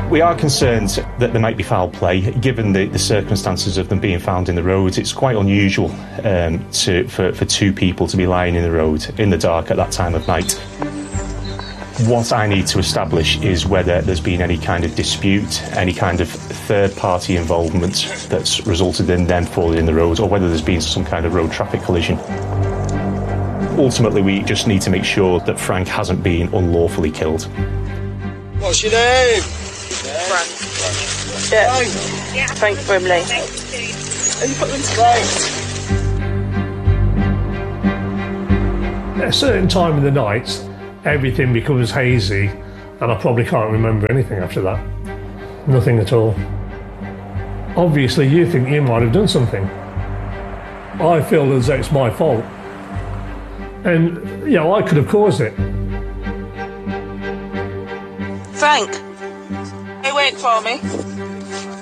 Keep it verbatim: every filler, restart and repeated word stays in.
We are concerned that there might be foul play. Given the, the circumstances of them being found in the road, it's quite unusual um, to, for, for two people to be lying in the road in the dark at that time of night. What I need to establish is whether there's been any kind of dispute, any kind of third-party involvement that's resulted in them falling in the road, or whether there's been some kind of road traffic collision. Ultimately, we just need to make sure that Frank hasn't been unlawfully killed. What's your name? Frank. Yeah. yeah. Frank Brimley. And you put them to At a certain time of the night, everything becomes hazy, and I probably can't remember anything after that. Nothing at all. Obviously, you think you might have done something. I feel as though it's my fault. And, you know, I could have caused it. Frank, hey, wait for me.